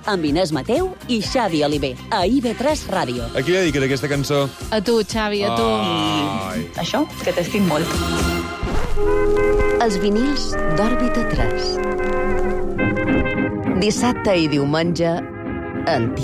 amb Inés Mateu i Xavi Oliver, a IB3 Ràdio. A qui dediques aquesta cançó? A tu, Xavi, a tu. Ai. Això, que t'estim molt. Els vinils d'Òrbita 3. Dissabte i diumenge, en